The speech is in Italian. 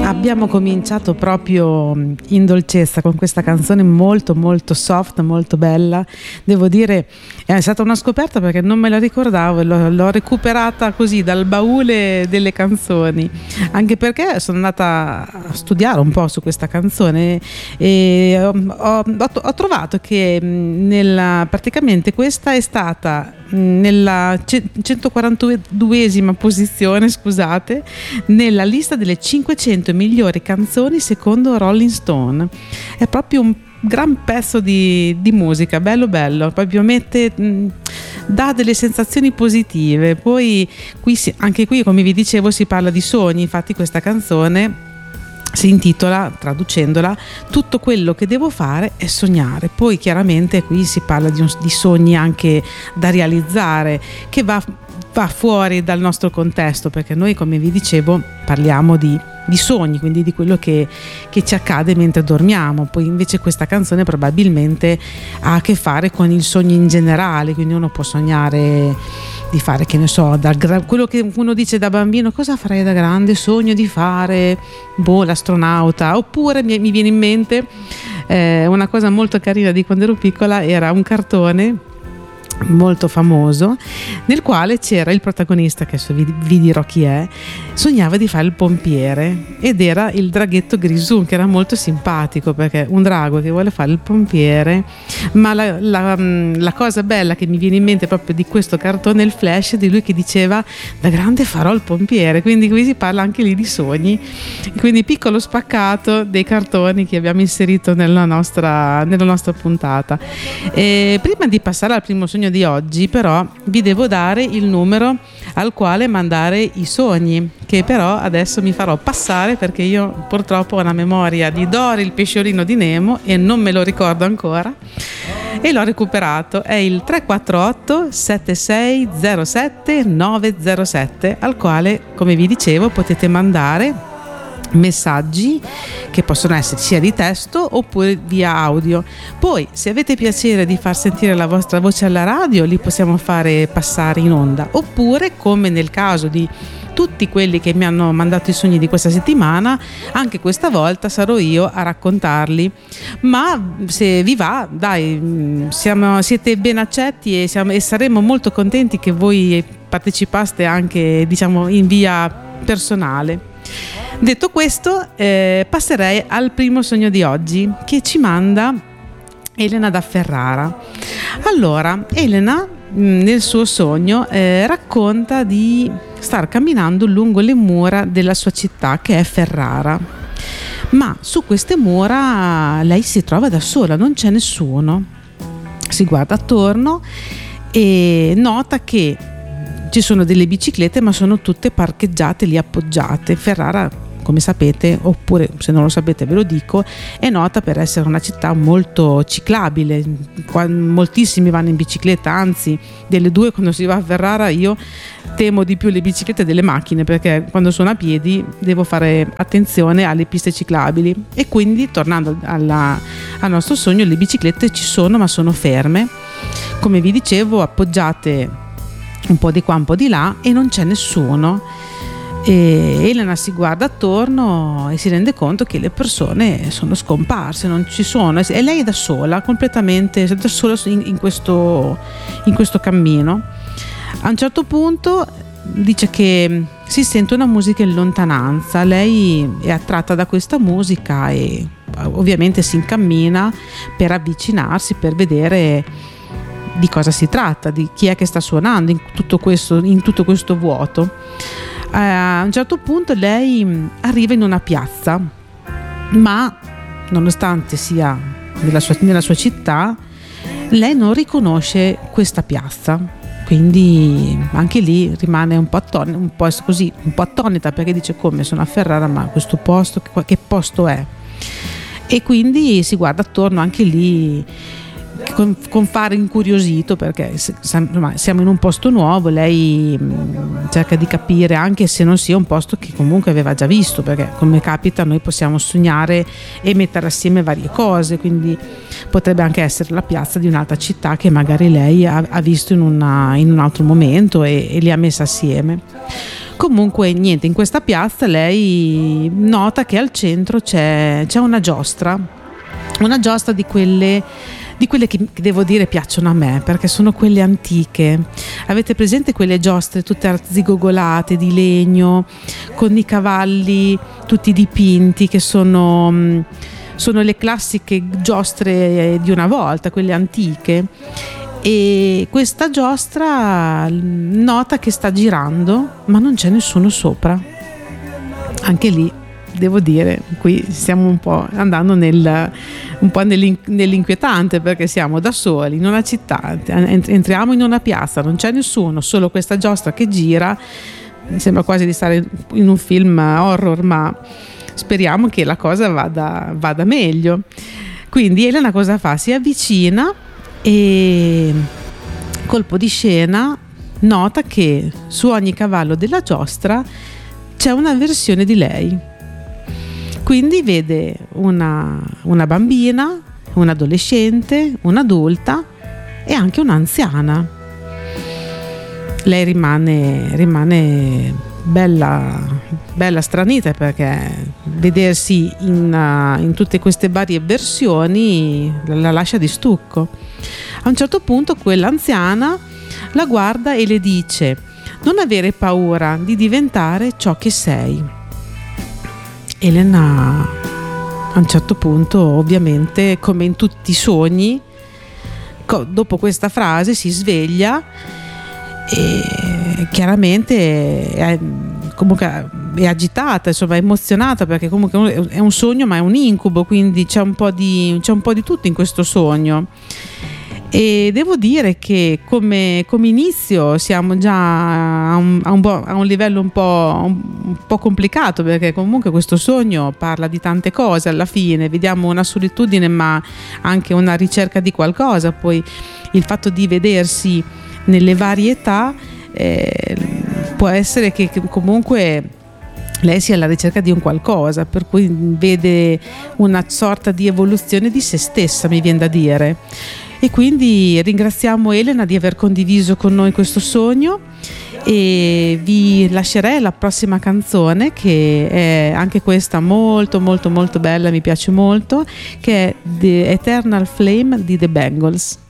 Abbiamo cominciato proprio in dolcezza con questa canzone molto molto soft, molto bella. Devo dire, è stata una scoperta perché non me la ricordavo, l'ho recuperata così dal baule delle canzoni, anche perché sono andata a studiare un po' su questa canzone e ho trovato che praticamente questa è stata nella 142esima posizione, scusate, nella lista delle 500 migliori canzoni secondo Rolling Stone. È proprio un gran pezzo di musica, bello bello, proprio dà delle sensazioni positive. Poi anche qui, come vi dicevo, si parla di sogni, infatti questa canzone si intitola, traducendola, tutto quello che devo fare è sognare. Poi chiaramente qui si parla di sogni anche da realizzare, che va fuori dal nostro contesto, perché noi, come vi dicevo, parliamo di sogni, quindi di quello che ci accade mentre dormiamo. Poi invece questa canzone probabilmente ha a che fare con il sogno in generale, quindi uno può sognare di fare, che ne so, quello che uno dice da bambino: cosa farei da grande? Sogno di fare l'astronauta. Oppure mi viene in mente una cosa molto carina di quando ero piccola, era un cartone molto famoso nel quale c'era il protagonista, che adesso vi dirò chi è, sognava di fare il pompiere ed era il draghetto Grisù, che era molto simpatico perché un drago che vuole fare il pompiere. Ma la cosa bella che mi viene in mente proprio di questo cartone è il flash di lui che diceva: da grande farò il pompiere. Quindi qui si parla anche lì di sogni, quindi piccolo spaccato dei cartoni che abbiamo inserito nella nostra puntata. E prima di passare al primo sogno di oggi, però, vi devo dare il numero al quale mandare i sogni, che però adesso mi farò passare perché io purtroppo ho una memoria di Dory il pesciolino di Nemo e non me lo ricordo ancora, e l'ho recuperato. È il 348 7607 907, al quale, come vi dicevo, potete mandare messaggi che possono essere sia di testo oppure via audio. Poi, se avete piacere di far sentire la vostra voce alla radio, li possiamo fare passare in onda, oppure, come nel caso di tutti quelli che mi hanno mandato i sogni di questa settimana, anche questa volta sarò io a raccontarli. Ma se vi va, dai, siete ben accetti e saremo molto contenti che voi partecipaste anche, diciamo, in via personale. Detto questo, passerei al primo sogno di oggi, che ci manda Elena da Ferrara. Allora, Elena nel suo sogno racconta di star camminando lungo le mura della sua città, che è Ferrara, ma su queste mura lei si trova da sola, non c'è nessuno. Si guarda attorno e nota che ci sono delle biciclette, ma sono tutte parcheggiate lì, appoggiate. Ferrara, come sapete, oppure se non lo sapete ve lo dico, è nota per essere una città molto ciclabile. Moltissimi vanno in bicicletta, anzi, delle due, quando si va a Ferrara io temo di più le biciclette delle macchine, perché quando sono a piedi devo fare attenzione alle piste ciclabili. E quindi, tornando al nostro sogno, le biciclette ci sono, ma sono ferme, come vi dicevo, appoggiate un po' di qua, un po' di là, e non c'è nessuno. E Elena si guarda attorno e si rende conto che le persone sono scomparse, non ci sono, e lei è da sola, completamente da sola in questo cammino. A un certo punto dice che si sente una musica in lontananza. Lei è attratta da questa musica e ovviamente si incammina per avvicinarsi, per vedere di cosa si tratta, di chi è che sta suonando in tutto questo vuoto. A un certo punto lei arriva in una piazza, ma nonostante sia nella sua città, lei non riconosce questa piazza. Quindi anche lì rimane un po' attonita, perché dice: come, sono a Ferrara, ma questo posto che posto è? E quindi si guarda attorno anche lì con fare incuriosito, perché siamo in un posto nuovo. Lei cerca di capire, anche se non sia un posto che comunque aveva già visto, perché, come capita, noi possiamo sognare e mettere assieme varie cose, quindi potrebbe anche essere la piazza di un'altra città che magari lei ha visto in un altro momento e li ha messe assieme. Comunque niente, in questa piazza lei nota che al centro c'è una giostra di quelle che devo dire piacciono a me, perché sono quelle antiche. Avete presente quelle giostre tutte arzigogolate di legno con i cavalli tutti dipinti, che sono le classiche giostre di una volta, quelle antiche? E questa giostra nota che sta girando, ma non c'è nessuno sopra. Anche lì devo dire, qui stiamo un po' andando nell'inquietante, perché siamo da soli in una città, entriamo in una piazza, non c'è nessuno, solo questa giostra che gira. Mi sembra quasi di stare in un film horror, ma speriamo che la cosa vada meglio. Quindi Elena cosa fa? Si avvicina e, colpo di scena, nota che su ogni cavallo della giostra c'è una versione di lei. Quindi vede una bambina, un adolescente, un'adulta e anche un'anziana. Lei rimane bella stranita, perché vedersi in tutte queste varie versioni la lascia di stucco. A un certo punto quell'anziana la guarda e le dice: non avere paura di diventare ciò che sei. Elena a un certo punto, ovviamente, come in tutti i sogni, dopo questa frase si sveglia e chiaramente è agitata, insomma è emozionata, perché comunque è un sogno, ma è un incubo, quindi c'è un po' di tutto in questo sogno. E devo dire che come inizio siamo già a un livello un po' complicato, perché comunque questo sogno parla di tante cose. Alla fine vediamo una solitudine, ma anche una ricerca di qualcosa. Poi il fatto di vedersi nelle varie età, può essere che comunque lei sia alla ricerca di un qualcosa, per cui vede una sorta di evoluzione di se stessa, mi viene da dire. E quindi ringraziamo Elena di aver condiviso con noi questo sogno, e vi lascerei alla prossima canzone, che è anche questa molto molto molto bella, mi piace molto, che è The Eternal Flame di The Bangles.